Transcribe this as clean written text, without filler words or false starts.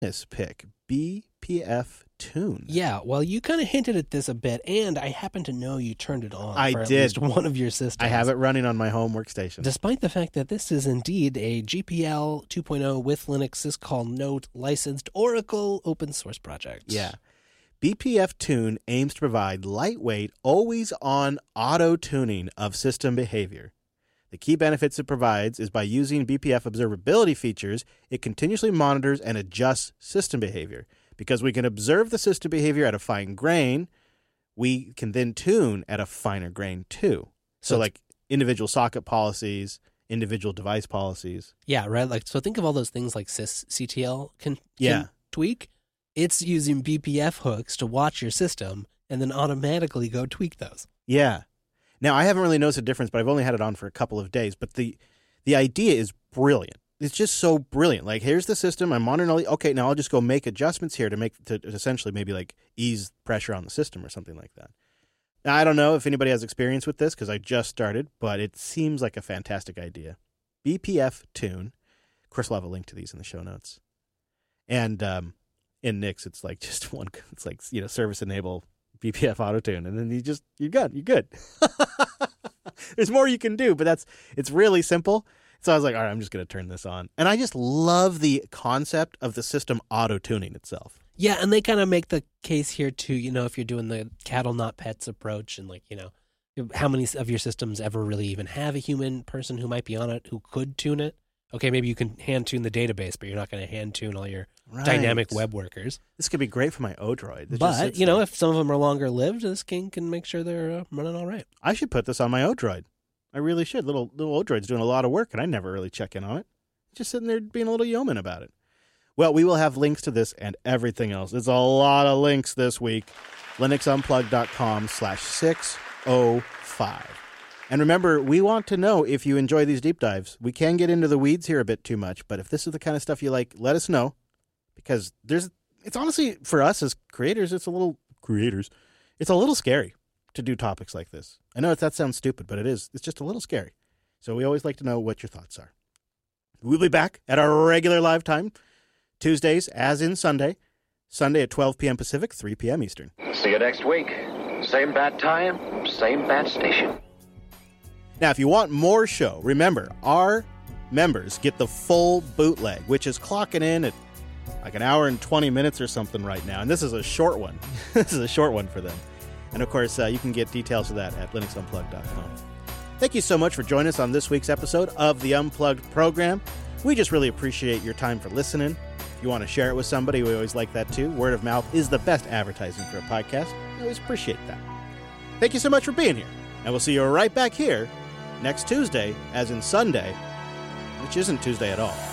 bonus pick, BPF Tune. Yeah, well, you kind of hinted at this a bit, and I happen to know you turned it on I for at did. least one of your systems. I have it running on my home workstation. Despite the fact that this is indeed a GPL 2.0 with Linux syscall Note licensed Oracle open source project. Yeah. BPF Tune aims to provide lightweight, always-on auto-tuning of system behavior. The key benefits it provides is by using BPF observability features, it continuously monitors and adjusts system behavior. Because we can observe the system behavior at a fine grain, we can then tune at a finer grain too. So like individual socket policies, individual device policies. Yeah, right. Like, so think of all those things like sysctl can tweak. It's using BPF hooks to watch your system and then automatically go tweak those. Yeah. Now, I haven't really noticed a difference, but I've only had it on for a couple of days. But the idea is brilliant. It's just so brilliant. Like, here's the system. I'm monitoring. Okay, now I'll just go make adjustments here to essentially maybe like ease pressure on the system or something like that. Now, I don't know if anybody has experience with this because I just started, but it seems like a fantastic idea. BPF Tune. Of course, we'll have a link to these in the show notes. And in Nix, it's like just one. It's like, service enable BPF auto tune, and then you're good. You're good. There's more you can do, but it's really simple. So I was like, all right, I'm just going to turn this on. And I just love the concept of the system auto-tuning itself. Yeah, and they kind of make the case here too, if you're doing the cattle not pets approach and how many of your systems ever really even have a human person who might be on it who could tune it? Okay, maybe you can hand tune the database, but you're not going to hand tune all your dynamic web workers. This could be great for my Odroid. But, if some of them are longer lived, this king can make sure they're running all right. I should put this on my Odroid. I really should. Little Odroid's doing a lot of work, and I never really check in on it. Just sitting there being a little yeoman about it. Well, we will have links to this and everything else. There's a lot of links this week. linuxunplugged.com/605. And remember, we want to know if you enjoy these deep dives. We can get into the weeds here a bit too much, but if this is the kind of stuff you like, let us know. Because it's honestly, for us as creators, it's a little scary to do topics like this. I know that sounds stupid, but it is. It's just a little scary. So we always like to know what your thoughts are. We'll be back at our regular live time, Tuesdays as in Sunday. Sunday at 12 p.m. Pacific, 3 p.m. Eastern. See you next week. Same bat time, same bat station. Now, if you want more show, remember, our members get the full bootleg, which is clocking in at like an hour and 20 minutes or something right now. And this is a short one. This is a short one for them. And, of course, you can get details of that at linuxunplugged.com. Thank you so much for joining us on this week's episode of the Unplugged program. We just really appreciate your time for listening. If you want to share it with somebody, we always like that, too. Word of mouth is the best advertising for a podcast. I always appreciate that. Thank you so much for being here. And we'll see you right back here next Tuesday, as in Sunday, which isn't Tuesday at all.